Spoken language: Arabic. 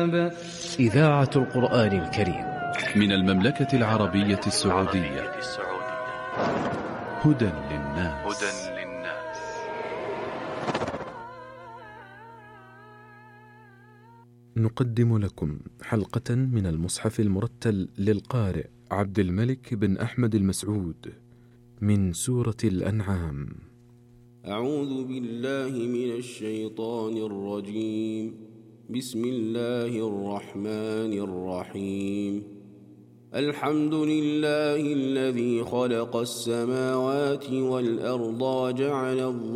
الكتاب. إذاعة القرآن الكريم من المملكة العربية السعودية. هدى للناس. نقدم لكم حلقة من المصحف المرتل للقارئ عبد الملك بن أحمد المسعود من سورة الأنعام. أعوذ بالله من الشيطان الرجيم. بسم الله الرحمن الرحيم. الحمد لله الذي خلق السماوات والأرض وجعل الظلمات